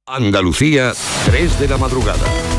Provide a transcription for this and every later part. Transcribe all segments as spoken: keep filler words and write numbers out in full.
Andalucía, tres de la madrugada.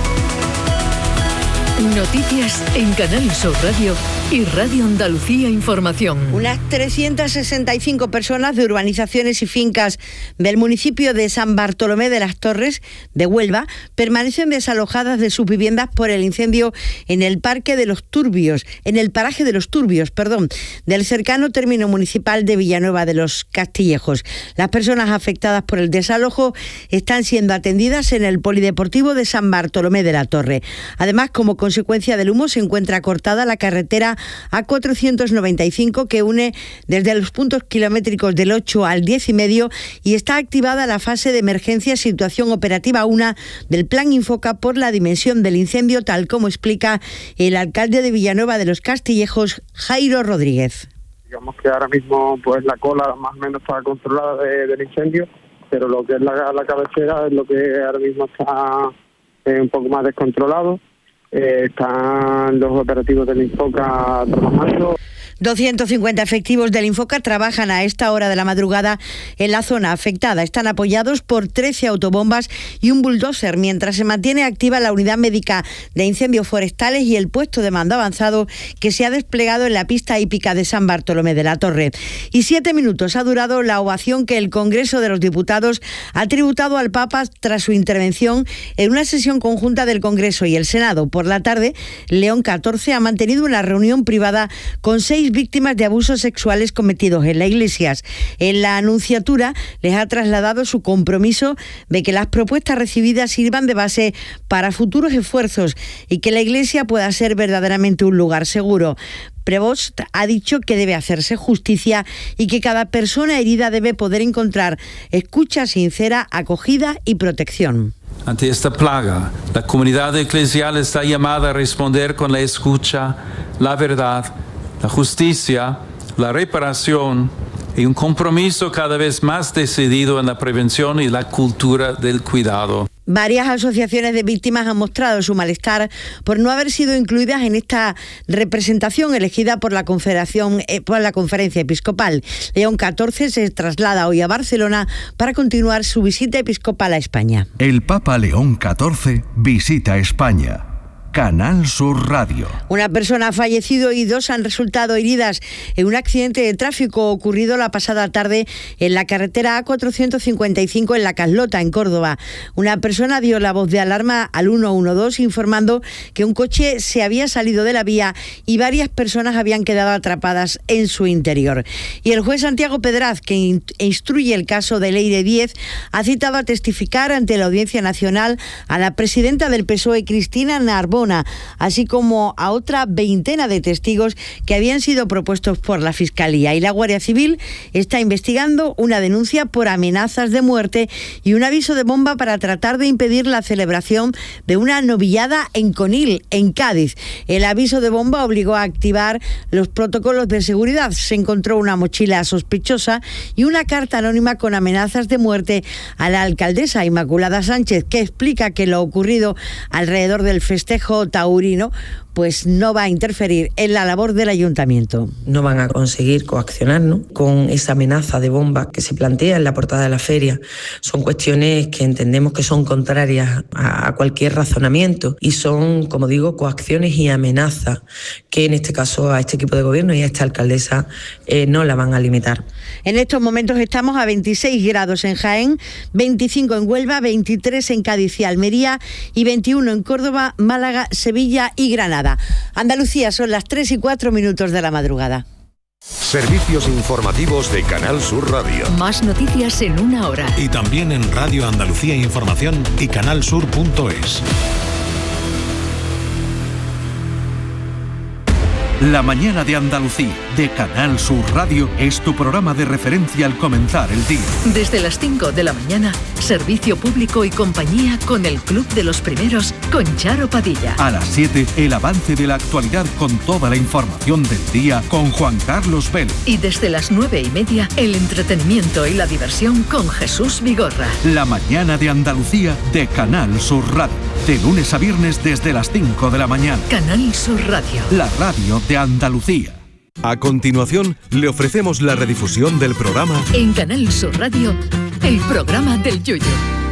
Noticias en Canal Sur Radio y Radio Andalucía Información. Unas trescientas sesenta y cinco personas de urbanizaciones y fincas del municipio de San Bartolomé de las Torres, de Huelva, permanecen desalojadas de sus viviendas por el incendio en el Parque de los Turbios, en el paraje de los Turbios, perdón, del cercano término municipal de Villanueva de los Castillejos. Las personas afectadas por el desalojo están siendo atendidas en el Polideportivo de San Bartolomé de la Torre. Además, como consecuencia del humo, se encuentra cortada la carretera A cuatrocientos noventa y cinco que une desde los puntos kilométricos del ocho al diez y medio y está activada la fase de emergencia situación operativa uno del Plan Infoca por la dimensión del incendio, tal como explica el alcalde de Villanueva de los Castillejos, Jairo Rodríguez. Digamos que ahora mismo pues la cola más o menos está controlada de, del incendio, pero lo que es la, la cabecera es lo que ahora mismo está eh, un poco más descontrolado. Eh, están los operativos del Infoca trabajando. doscientos cincuenta efectivos del Infoca trabajan a esta hora de la madrugada en la zona afectada. Están apoyados por trece autobombas y un bulldozer, mientras se mantiene activa la unidad médica de incendios forestales y el puesto de mando avanzado que se ha desplegado en la pista hípica de San Bartolomé de la Torre. Y siete minutos ha durado la ovación que el Congreso de los Diputados ha tributado al Papa tras su intervención en una sesión conjunta del Congreso y el Senado. Por la tarde, León catorce ha mantenido una reunión privada con seis víctimas de abusos sexuales cometidos en las iglesias. En la Anunciatura les ha trasladado su compromiso de que las propuestas recibidas sirvan de base para futuros esfuerzos y que la Iglesia pueda ser verdaderamente un lugar seguro. Prevost ha dicho que debe hacerse justicia y que cada persona herida debe poder encontrar escucha sincera, acogida y protección. Ante esta plaga, la comunidad eclesial está llamada a responder con la escucha, la verdad, la justicia, la reparación y un compromiso cada vez más decidido en la prevención y la cultura del cuidado. Varias asociaciones de víctimas han mostrado su malestar por no haber sido incluidas en esta representación elegida por la Confederación, eh, por la Conferencia Episcopal. León catorce se traslada hoy a Barcelona para continuar su visita episcopal a España. El Papa León catorce visita España. Canal Sur Radio. Una persona ha fallecido y dos han resultado heridas en un accidente de tráfico ocurrido la pasada tarde en la carretera A cuatrocientos cincuenta y cinco en La Caslota, en Córdoba. Una persona dio la voz de alarma al uno uno dos informando que un coche se había salido de la vía y varias personas habían quedado atrapadas en su interior. Y el juez Santiago Pedraz, que instruye el caso de Leire Díez, ha citado a testificar ante la Audiencia Nacional a la presidenta del P S O E, Cristina Narbona, así como a otra veintena de testigos que habían sido propuestos por la Fiscalía. Y la Guardia Civil está investigando una denuncia por amenazas de muerte y un aviso de bomba para tratar de impedir la celebración de una novillada en Conil, en Cádiz. El aviso de bomba obligó a activar los protocolos de seguridad. Se encontró una mochila sospechosa y una carta anónima con amenazas de muerte a la alcaldesa Inmaculada Sánchez, que explica que lo ocurrido alrededor del festejo taurino pues no va a interferir en la labor del ayuntamiento. No van a conseguir coaccionarnos con esa amenaza de bomba que se plantea en la portada de la feria. Son cuestiones que entendemos que son contrarias a cualquier razonamiento y son, como digo, coacciones y amenazas que en este caso a este equipo de gobierno y a esta alcaldesa eh, no la van a limitar. En estos momentos estamos a veintiséis grados en Jaén, veinticinco en Huelva, veintitrés en Cádiz y Almería y veintiuno en Córdoba, Málaga, Sevilla y Granada. Andalucía, son las tres y cuatro minutos de la madrugada. Servicios informativos de Canal Sur Radio. Más noticias en una hora. Y también en Radio Andalucía Información y canalsur punto es. La mañana de Andalucía, de Canal Sur Radio, es tu programa de referencia al comenzar el día. Desde las cinco de la mañana, servicio público y compañía con el Club de los Primeros, con Charo Padilla. A las siete, el avance de la actualidad con toda la información del día con Juan Carlos Vélez. Y desde las nueve y media, el entretenimiento y la diversión con Jesús Vigorra. La mañana de Andalucía, de Canal Sur Radio. De lunes a viernes desde las cinco de la mañana. Canal Sur Radio. La radio de Andalucía. A continuación, le ofrecemos la redifusión del programa En Canal Sur Radio, el programa del Yoyo.